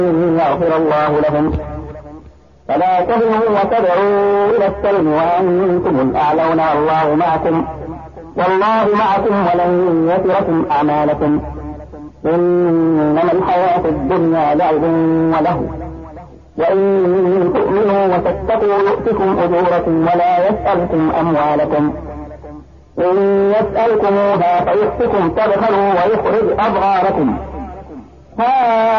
يغفر الله لهم فلا تهنوا وتدعوا إلى السلم وأنتم الأعلون والله معكم ولن يتركم أعمالكم. إنما الحياة الدنيا لعب وله وإن تؤمنوا وتتقوا يؤتكم أجوركم ولا يسألكم أموالكم. إن يسألكموها فيؤتكم تبخلوا ويخرج أضغاركم.